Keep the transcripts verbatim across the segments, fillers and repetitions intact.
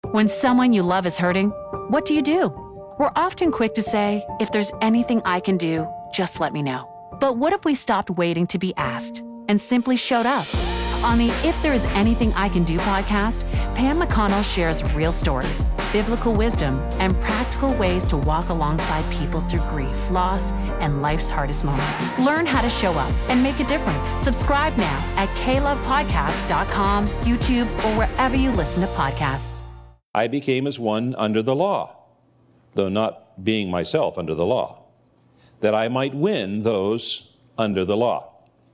When someone you love is hurting, what do you do? We're often quick to say, if there's anything I can do, just let me know. But what if we stopped waiting to be asked and simply showed up? On the If There Is Anything I Can Do podcast, Pam McConnell shares real stories, biblical wisdom, and practical ways to walk alongside people through grief, loss, and life's hardest moments. Learn how to show up and make a difference. Subscribe now at k love podcast dot com, YouTube, or wherever you listen to podcasts. I became as one under the law, though not being myself under the law, that I might win those under the law.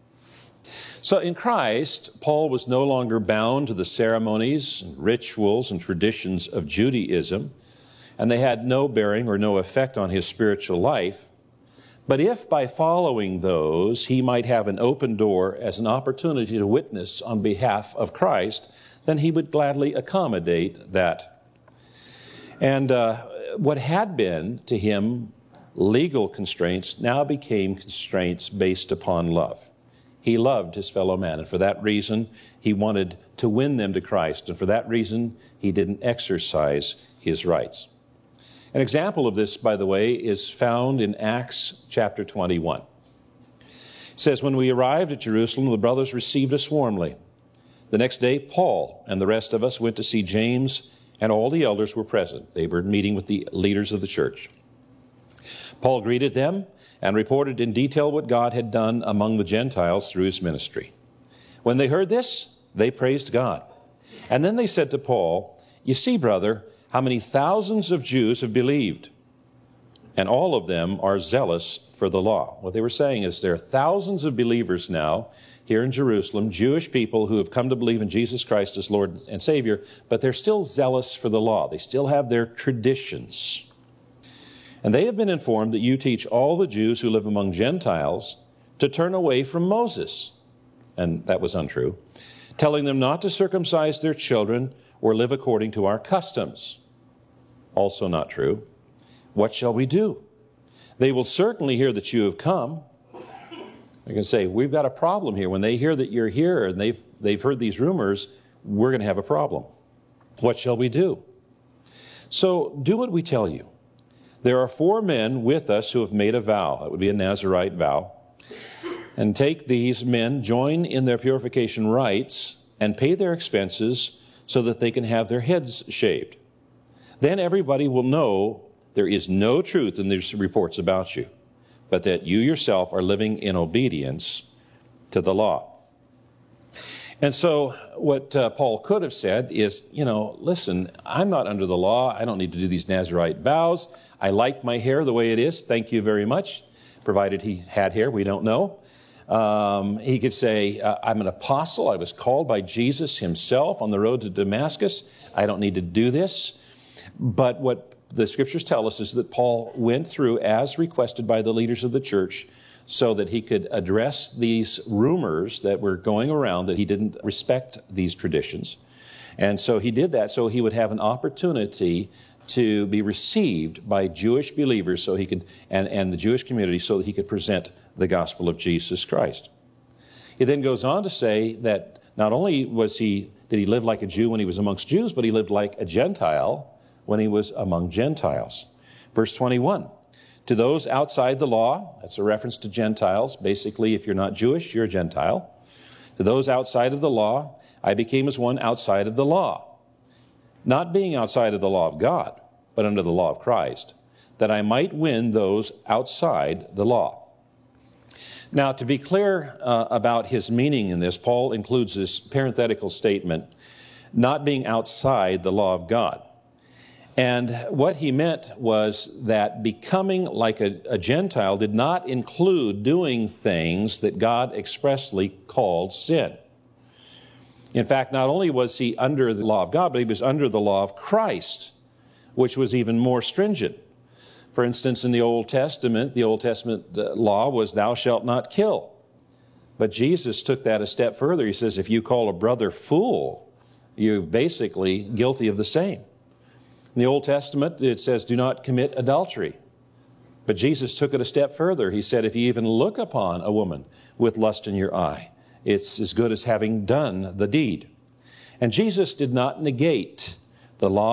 So in Christ, Paul was no longer bound to the ceremonies, and rituals, and traditions of Judaism, and they had no bearing or no effect on his spiritual life. But if by following those he might have an open door as an opportunity to witness on behalf of Christ, then he would gladly accommodate that. And uh, what had been to him legal constraints now became constraints based upon love. He loved his fellow man, and for that reason, he wanted to win them to Christ, and for that reason, he didn't exercise his rights. An example of this, by the way, is found in Acts chapter twenty-one. It says, when we arrived at Jerusalem, the brothers received us warmly. The next day, Paul and the rest of us went to see James, and all the elders were present. They were meeting with the leaders of the church. Paul greeted them and reported in detail what God had done among the Gentiles through his ministry. When they heard this, they praised God. And then they said to Paul, you see, brother, how many thousands of Jews have believed, and all of them are zealous for the law. What they were saying is there are thousands of believers now here in Jerusalem, Jewish people who have come to believe in Jesus Christ as Lord and Savior, but they're still zealous for the law. They still have their traditions. And they have been informed that you teach all the Jews who live among Gentiles to turn away from Moses. And that was untrue. Telling them not to circumcise their children or live according to our customs. Also not true. What shall we do? They will certainly hear that you have come. They're going to say, we've got a problem here. When they hear that you're here and they've, they've heard these rumors, we're going to have a problem. What shall we do? So do what we tell you. There are four men with us who have made a vow. That would be a Nazirite vow. And take these men, join in their purification rites, and pay their expenses so that they can have their heads shaved. Then everybody will know there is no truth in these reports about you, but that you yourself are living in obedience to the law. And so what uh, Paul could have said is, you know, listen, I'm not under the law. I don't need to do these Nazirite vows. I like my hair the way it is. Thank you very much. Provided he had hair, we don't know. Um, he could say, uh, I'm an apostle. I was called by Jesus himself on the road to Damascus. I don't need to do this. But what the scriptures tell us is that Paul went through as requested by the leaders of the church so that he could address these rumors that were going around that he didn't respect these traditions. And so he did that so he would have an opportunity to be received by Jewish believers so he could, and, and the Jewish community so that he could present the gospel of Jesus Christ. He then goes on to say that not only was he, did he live like a Jew when he was amongst Jews, but he lived like a Gentile when he was among Gentiles. Verse twenty-one, to those outside the law, that's a reference to Gentiles. Basically, if you're not Jewish, you're a Gentile. To those outside of the law, I became as one outside of the law, not being outside of the law of God, but under the law of Christ, that I might win those outside the law. Now, to be clear uh, about his meaning in this, Paul includes this parenthetical statement, not being outside the law of God. And what he meant was that becoming like a, a Gentile did not include doing things that God expressly called sin. In fact, not only was he under the law of God, but he was under the law of Christ, which was even more stringent. For instance, in the Old Testament, the Old Testament law was thou shalt not kill. But Jesus took that a step further. He says, if you call a brother fool, you're basically guilty of the same. In the Old Testament, it says, do not commit adultery. But Jesus took it a step further. He said, if you even look upon a woman with lust in your eye, it's as good as having done the deed. And Jesus did not negate the law